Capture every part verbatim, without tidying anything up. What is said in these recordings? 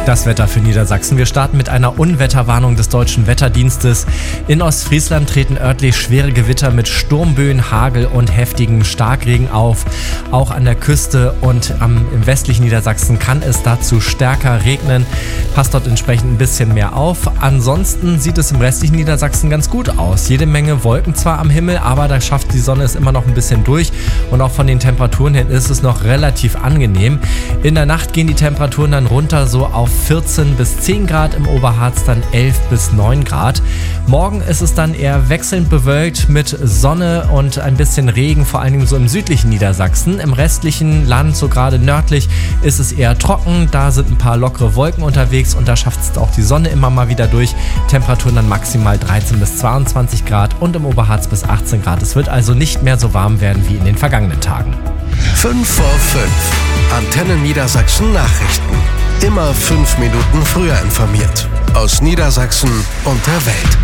Das Wetter für Niedersachsen. Wir starten mit einer Unwetterwarnung des Deutschen Wetterdienstes. In Ostfriesland treten örtlich schwere Gewitter mit Sturmböen, Hagel und heftigem Starkregen auf. Auch an der Küste und am, im westlichen Niedersachsen kann es dazu stärker regnen. Passt dort entsprechend ein bisschen mehr auf. Ansonsten sieht es im restlichen Niedersachsen ganz gut aus. Jede Menge Wolken zwar am Himmel, aber da schafft die Sonne es immer noch ein bisschen durch. Und auch von den Temperaturen her ist es noch relativ angenehm. In der Nacht gehen die Temperaturen dann runter so auf vierzehn bis zehn Grad, im Oberharz dann elf bis neun Grad. Morgen ist es dann eher wechselnd bewölkt mit Sonne und ein bisschen Regen, vor allen Dingen so im südlichen Niedersachsen. Im restlichen Land, so gerade nördlich, ist es eher trocken. Da sind ein paar lockere Wolken unterwegs und da schafft es auch die Sonne immer mal wieder durch. Temperaturen dann maximal dreizehn bis zweiundzwanzig Grad und im Oberharz bis achtzehn Grad. Es wird also nicht mehr so warm werden wie in den vergangenen Tagen. fünf vor fünf. Antenne Niedersachsen Nachrichten. Immer fünf Minuten früher informiert. Aus Niedersachsen und der Welt.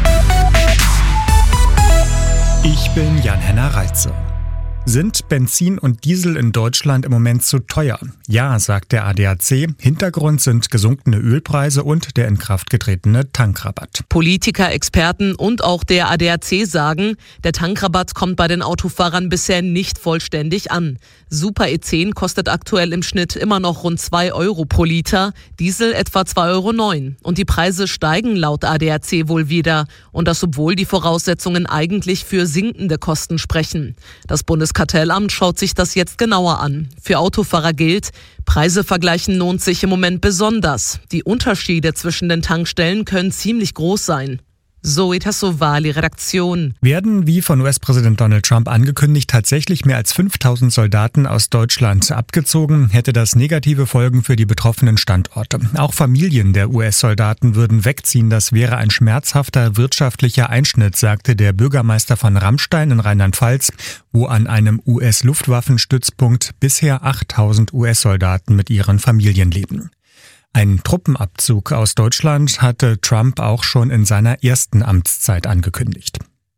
Ich bin Jan-Henner Reitze. Sind Benzin und Diesel in Deutschland im Moment zu teuer? Ja, sagt der A D A C. Hintergrund sind gesunkene Ölpreise und der in Kraft getretene Tankrabatt. Politiker, Experten und auch der A D A C sagen, der Tankrabatt kommt bei den Autofahrern bisher nicht vollständig an. Super E zehn kostet aktuell im Schnitt immer noch rund zwei Euro pro Liter, Diesel etwa zwei Euro neun. Und die Preise steigen laut A D A C wohl wieder. Und das, obwohl die Voraussetzungen eigentlich für sinkende Kosten sprechen. Das Bundeskartellamt schaut sich das jetzt genauer an. Für Autofahrer gilt, Preise vergleichen lohnt sich im Moment besonders. Die Unterschiede zwischen den Tankstellen können ziemlich groß sein. Zoe Tassovali, Redaktion. Werden, wie von U S-Präsident Donald Trump angekündigt, tatsächlich mehr als fünftausend Soldaten aus Deutschland abgezogen, hätte das negative Folgen für die betroffenen Standorte. Auch Familien der U S-Soldaten würden wegziehen. Das wäre ein schmerzhafter wirtschaftlicher Einschnitt, sagte der Bürgermeister von Rammstein in Rheinland-Pfalz, wo an einem U S-Luftwaffenstützpunkt bisher achttausend U S-Soldaten mit ihren Familien leben. Ein Truppenabzug aus Deutschland hatte Trump auch schon in seiner ersten Amtszeit angekündigt.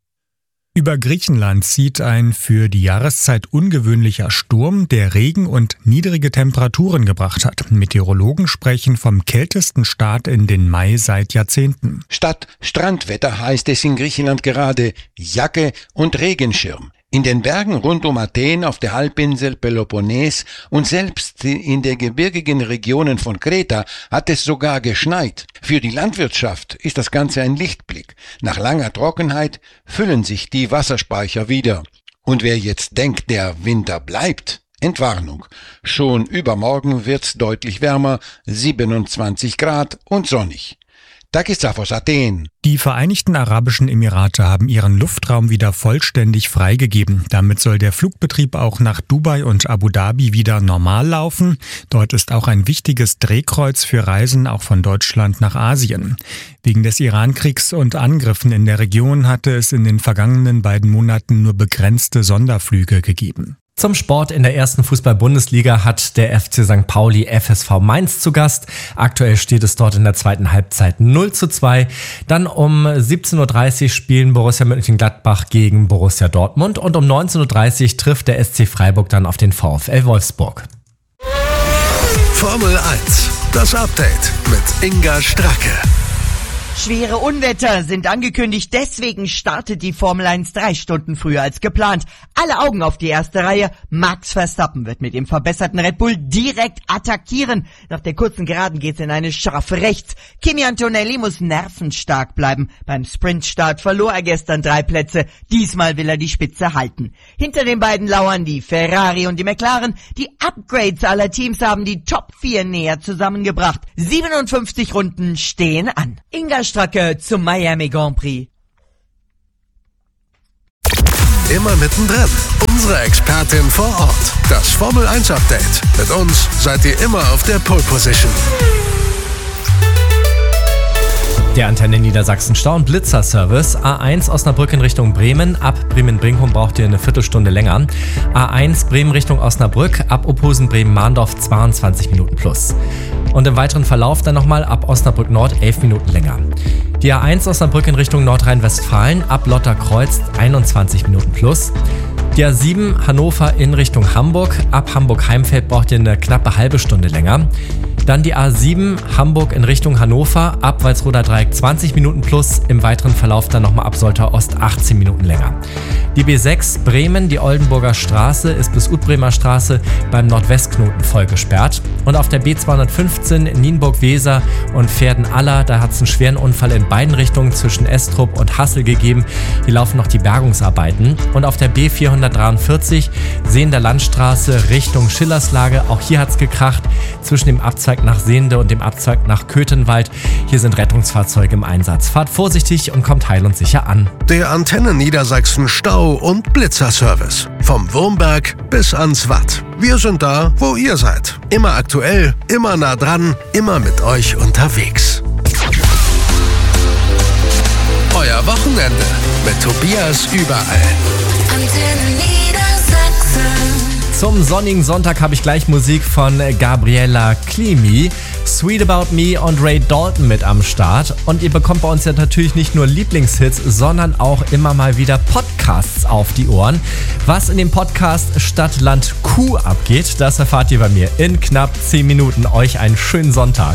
Über Griechenland zieht ein für die Jahreszeit ungewöhnlicher Sturm, der Regen und niedrige Temperaturen gebracht hat. Meteorologen sprechen vom kältesten Start in den Mai seit Jahrzehnten. Statt Strandwetter heißt es in Griechenland gerade Jacke und Regenschirm. In den Bergen rund um Athen, auf der Halbinsel Peloponnes und selbst in den gebirgigen Regionen von Kreta hat es sogar geschneit. Für die Landwirtschaft ist das Ganze ein Lichtblick. Nach langer Trockenheit füllen sich die Wasserspeicher wieder. Und wer jetzt denkt, der Winter bleibt, Entwarnung. Schon übermorgen wird's deutlich wärmer, siebenundzwanzig Grad und sonnig. Takis aus Athen. Die Vereinigten Arabischen Emirate haben ihren Luftraum wieder vollständig freigegeben. Damit soll der Flugbetrieb auch nach Dubai und Abu Dhabi wieder normal laufen. Dort ist auch ein wichtiges Drehkreuz für Reisen auch von Deutschland nach Asien. Wegen des Irankriegs und Angriffen in der Region hatte es in den vergangenen beiden Monaten nur begrenzte Sonderflüge gegeben. Zum Sport in der ersten Fußball-Bundesliga hat der F C Sankt Pauli F S V Mainz zu Gast. Aktuell steht es dort in der zweiten Halbzeit null zu zwei. Dann um siebzehn Uhr dreißig spielen Borussia Mönchengladbach gegen Borussia Dortmund und um neunzehn Uhr dreißig trifft der S C Freiburg dann auf den VfL Wolfsburg. Formel eins, das Update mit Inga Stracke. Schwere Unwetter sind angekündigt, deswegen startet die Formel eins drei Stunden früher als geplant. Alle Augen auf die erste Reihe. Max Verstappen wird mit dem verbesserten Red Bull direkt attackieren. Nach der kurzen Geraden geht's in eine scharfe Rechts. Kimi Antonelli muss nervenstark bleiben. Beim Sprintstart verlor er gestern drei Plätze. Diesmal will er die Spitze halten. Hinter den beiden lauern die Ferrari und die McLaren. Die Upgrades aller Teams haben die Top vier näher zusammengebracht. siebenundfünfzig Runden stehen an. Inga Stracke zum Miami Grand Prix. Immer mittendrin. Unsere Expertin vor Ort. Das Formel eins Update. Mit uns seid ihr immer auf der Pole Position. Der Antenne Niedersachsen Stau- und Blitzer-Service. A eins Osnabrück in Richtung Bremen. Ab Bremen-Brinkum braucht ihr eine Viertelstunde länger. A eins Bremen Richtung Osnabrück. Ab Ophusen Bremen-Mahndorf zweiundzwanzig Minuten plus. Und im weiteren Verlauf dann nochmal ab Osnabrück Nord elf Minuten länger. Die A eins Osnabrück in Richtung Nordrhein-Westfalen. Ab Lotterkreuz einundzwanzig Minuten plus. Die A sieben Hannover in Richtung Hamburg. Ab Hamburg-Heimfeld braucht ihr eine knappe halbe Stunde länger. Dann die A sieben Hamburg in Richtung Hannover, ab Walsroder Dreieck zwanzig Minuten plus, im weiteren Verlauf dann nochmal ab Soltau Ost achtzehn Minuten länger. Die B sechs Bremen, die Oldenburger Straße, ist bis Utbremer Straße beim Nordwestknoten voll gesperrt. Und auf der B zweihundertfünfzehn Nienburg-Weser und Pferden-Aller, da hat es einen schweren Unfall in beiden Richtungen zwischen Estrup und Hassel gegeben. Hier laufen noch die Bergungsarbeiten. Und auf der B vierhundertdreiundvierzig Sehender Landstraße Richtung Schillerslage, auch hier hat es gekracht, zwischen dem Abzweig nach Sehnde und dem Abzweig nach Köthenwald. Hier sind Rettungsfahrzeuge im Einsatz. Fahrt vorsichtig und kommt heil und sicher an. Der Antenne Niedersachsen Stau- und Blitzerservice. Vom Wurmberg bis ans Watt. Wir sind da, wo ihr seid. Immer aktuell, immer nah dran, immer mit euch unterwegs. Euer Wochenende mit Tobias überall. Antenne Niedersachsen. Zum sonnigen Sonntag habe ich gleich Musik von Gabriella Climi, Sweet About Me und Ray Dalton mit am Start. Und ihr bekommt bei uns ja natürlich nicht nur Lieblingshits, sondern auch immer mal wieder Podcasts auf die Ohren. Was in dem Podcast Stadt, Land, Kuh abgeht, das erfahrt ihr bei mir in knapp zehn Minuten. Euch einen schönen Sonntag.